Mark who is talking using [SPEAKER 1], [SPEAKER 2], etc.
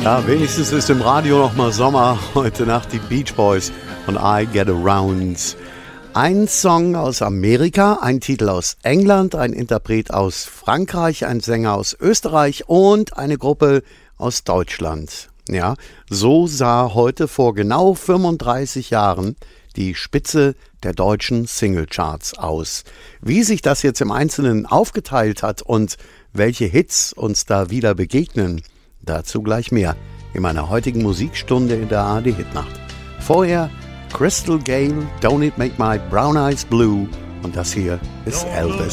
[SPEAKER 1] Ja, wenigstens ist im Radio noch mal Sommer. Heute Nacht die Beach Boys und I Get Around. Ein Song aus Amerika, ein Titel aus England, ein Interpret aus Frankreich, ein Sänger aus Österreich und eine Gruppe aus Deutschland. Ja, so sah heute vor genau 35 Jahren die Spitze der deutschen Singlecharts aus. Wie sich das jetzt im Einzelnen aufgeteilt hat und welche Hits uns da wieder begegnen, dazu gleich mehr in meiner heutigen Musikstunde in der ARD Hitnacht. Vorher Crystal Gale, Don't It Make My Brown Eyes Blue und das hier ist Elvis.